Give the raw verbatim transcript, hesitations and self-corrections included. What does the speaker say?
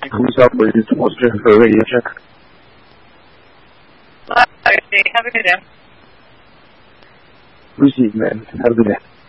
Who's up with you? What's your for radio check? Okay, have a good day. Receive, man. Have a good day.